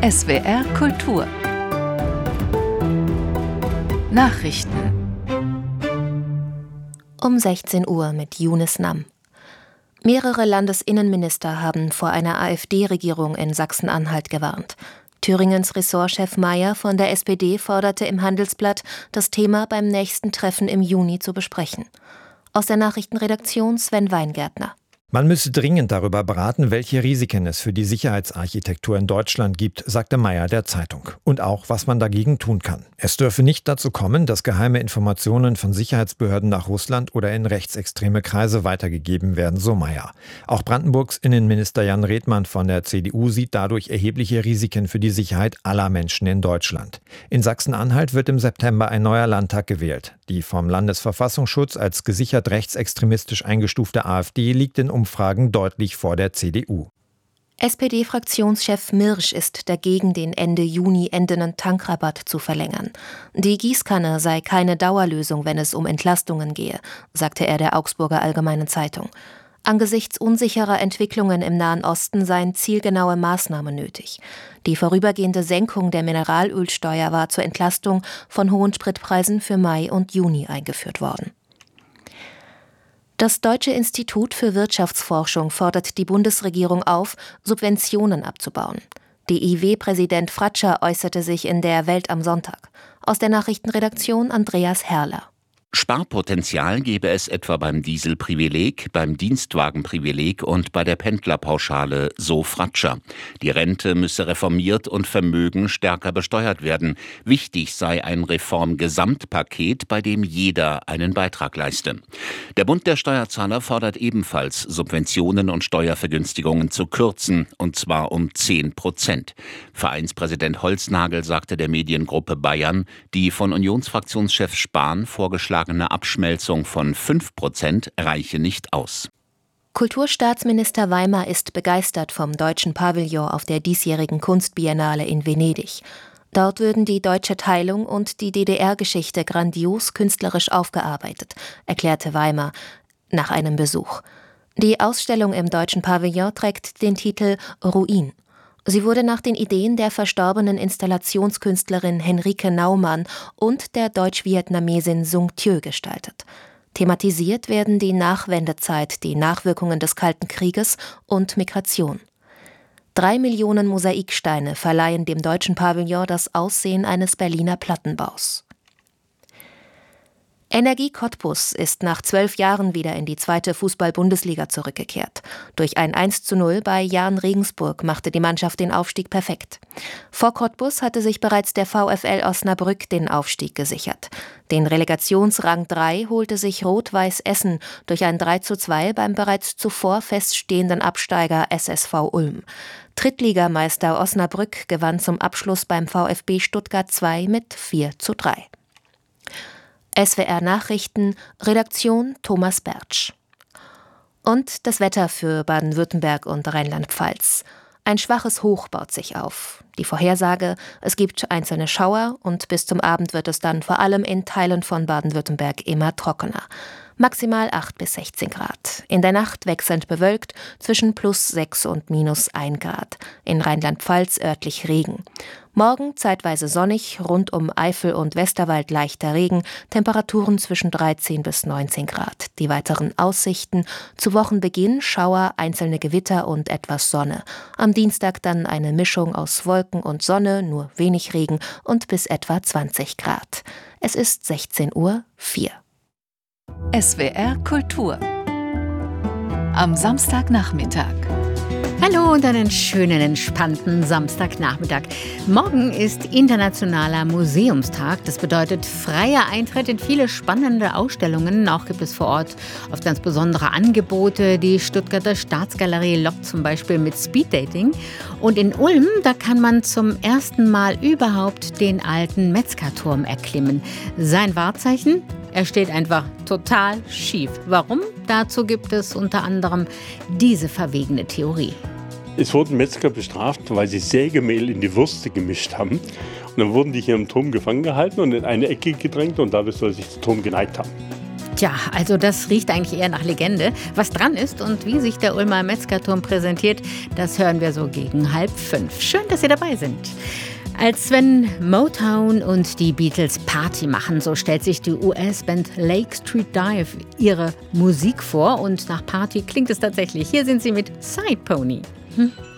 SWR Kultur Nachrichten Um 16 Uhr mit Yunus Nam. Mehrere Landesinnenminister haben vor einer AfD-Regierung in Sachsen-Anhalt gewarnt. Thüringens Ressortchef Mayer von der SPD forderte im Handelsblatt, das Thema beim nächsten Treffen im Juni zu besprechen. Aus der Nachrichtenredaktion Sven Weingärtner. Man müsse dringend darüber beraten, welche Risiken es für die Sicherheitsarchitektur in Deutschland gibt, sagte Mayer der Zeitung. Und auch, was man dagegen tun kann. Es dürfe nicht dazu kommen, dass geheime Informationen von Sicherheitsbehörden nach Russland oder in rechtsextreme Kreise weitergegeben werden, so Mayer. Auch Brandenburgs Innenminister Jan Redmann von der CDU sieht dadurch erhebliche Risiken für die Sicherheit aller Menschen in Deutschland. In Sachsen-Anhalt wird im September ein neuer Landtag gewählt. Die vom Landesverfassungsschutz als gesichert rechtsextremistisch eingestufte AfD liegt in Umfragen deutlich vor der CDU. SPD-Fraktionschef Mirsch ist dagegen, den Ende Juni endenden Tankrabatt zu verlängern. Die Gießkanne sei keine Dauerlösung, wenn es um Entlastungen gehe, sagte er der Augsburger Allgemeinen Zeitung. Angesichts unsicherer Entwicklungen im Nahen Osten seien zielgenaue Maßnahmen nötig. Die vorübergehende Senkung der Mineralölsteuer war zur Entlastung von hohen Spritpreisen für Mai und Juni eingeführt worden. Das Deutsche Institut für Wirtschaftsforschung fordert die Bundesregierung auf, Subventionen abzubauen. DIW-Präsident Fratscher äußerte sich in der Welt am Sonntag. Aus der Nachrichtenredaktion Andreas Herrler. Sparpotenzial gebe es etwa beim Dieselprivileg, beim Dienstwagenprivileg und bei der Pendlerpauschale, so Fratscher. Die Rente müsse reformiert und Vermögen stärker besteuert werden. Wichtig sei ein Reformgesamtpaket, bei dem jeder einen Beitrag leiste. Der Bund der Steuerzahler fordert ebenfalls, Subventionen und Steuervergünstigungen zu kürzen, und zwar um 10%. Vereinspräsident Holznagel sagte der Mediengruppe Bayern, die von Unionsfraktionschef Spahn vorgeschlagene Abschmelzung von 5% reiche nicht aus. Kulturstaatsminister Weimar ist begeistert vom deutschen Pavillon auf der diesjährigen Kunstbiennale in Venedig. Dort würden die deutsche Teilung und die DDR-Geschichte grandios künstlerisch aufgearbeitet, erklärte Weimar nach einem Besuch. Die Ausstellung im deutschen Pavillon trägt den Titel Ruin. Sie wurde nach den Ideen der verstorbenen Installationskünstlerin Henrike Naumann und der Deutsch-Vietnamesin Sung Thieu gestaltet. Thematisiert werden die Nachwendezeit, die Nachwirkungen des Kalten Krieges und Migration. 3 Millionen Mosaiksteine verleihen dem deutschen Pavillon das Aussehen eines Berliner Plattenbaus. Energie Cottbus ist nach 12 Jahren wieder in die 2. Fußball-Bundesliga zurückgekehrt. Durch ein 1:0 bei Jahn Regensburg machte die Mannschaft den Aufstieg perfekt. Vor Cottbus hatte sich bereits der VfL Osnabrück den Aufstieg gesichert. Den Relegationsrang 3 holte sich Rot-Weiß Essen durch ein 3:2 beim bereits zuvor feststehenden Absteiger SSV Ulm. Drittligameister Osnabrück gewann zum Abschluss beim VfB Stuttgart 2 mit 4:3. SWR Nachrichten, Redaktion Thomas Bertsch. Und das Wetter für Baden-Württemberg und Rheinland-Pfalz. Ein schwaches Hoch baut sich auf. Die Vorhersage, es gibt einzelne Schauer und bis zum Abend wird es dann vor allem in Teilen von Baden-Württemberg immer trockener. Maximal 8 bis 16 Grad. In der Nacht wechselnd bewölkt zwischen +6 und -1 Grad. In Rheinland-Pfalz örtlich Regen. Morgen zeitweise sonnig, rund um Eifel und Westerwald leichter Regen, Temperaturen zwischen 13 bis 19 Grad. Die weiteren Aussichten: zu Wochenbeginn Schauer, einzelne Gewitter und etwas Sonne. Am Dienstag dann eine Mischung aus Wolken und Sonne, nur wenig Regen und bis etwa 20 Grad. Es ist 16:04 Uhr. SWR Kultur am Samstagnachmittag. Hallo und einen schönen, entspannten Samstagnachmittag. Morgen ist Internationaler Museumstag. Das bedeutet freier Eintritt in viele spannende Ausstellungen. Auch gibt es vor Ort oft ganz besondere Angebote. Die Stuttgarter Staatsgalerie lockt zum Beispiel mit Speeddating. Und in Ulm, da kann man zum ersten Mal überhaupt den alten Metzgerturm erklimmen. Sein Wahrzeichen? Er steht einfach total schief. Warum? Dazu gibt es unter anderem diese verwegene Theorie. Es wurden Metzger bestraft, weil sie Sägemehl in die Würste gemischt haben. Und dann wurden die hier im Turm gefangen gehalten und in eine Ecke gedrängt und dadurch soll sich der Turm geneigt haben. Tja, also das riecht eigentlich eher nach Legende. Was dran ist und wie sich der Ulmer Metzgerturm präsentiert, das hören wir so gegen 4:30. Schön, dass Sie dabei sind. Als wenn Motown und die Beatles Party machen, so stellt sich die US-Band Lake Street Dive ihre Musik vor. Und nach Party klingt es tatsächlich. Hier sind sie mit Side Pony.